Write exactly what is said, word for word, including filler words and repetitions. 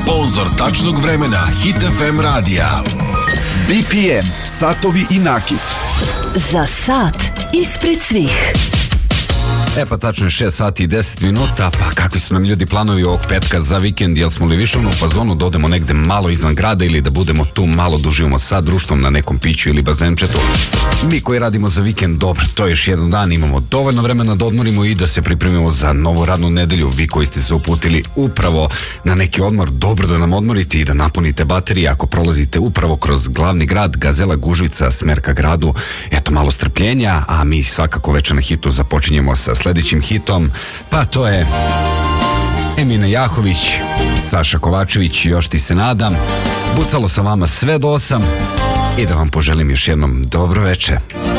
Sponzor tačnog vremena Hit F M radija. B P M, satovi i nakit. Za sat ispred svih. E pa tačno je šest sati i deset minuta, pa kakvi su nam ljudi planovi ovog petka za vikend, jel smo li više u fazonu da odemo negde malo izvan grada ili da budemo tu malo da uživamo sa društvom na nekom piću ili bazenčetu. Mi koji radimo za vikend, dobro, to je još jedan dan, imamo dovoljno vremena da odmorimo i da se pripremimo za novu radnu nedelju. Vi koji ste se uputili upravo na neki odmor, dobro da nam odmorite i da napunite baterije ako prolazite upravo kroz glavni grad, Gazela Gužvica, smer ka gradu. Eto, malo strpljenja, a mi svakako večer na hitu započinjemo sa sledećim hitom, pa to je Emina Jahović, Saša Kovačević, Još ti se nadam. Bucalo sa vama sve do osam i da vam poželim još jednom dobro večer.